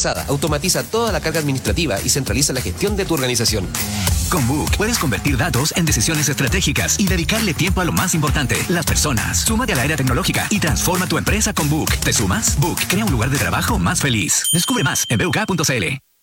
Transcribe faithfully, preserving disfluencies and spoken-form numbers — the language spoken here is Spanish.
avanzada, automatiza toda la carga administrativa y centraliza la gestión de tu organización. Con Book puedes convertir datos en decisiones estratégicas y dedicarle tiempo a lo más importante, las personas. Súmate a la era tecnológica y transforma tu empresa con Book. ¿Te sumas? Book crea un lugar de trabajo más feliz. Descubre más en b u k punto c l.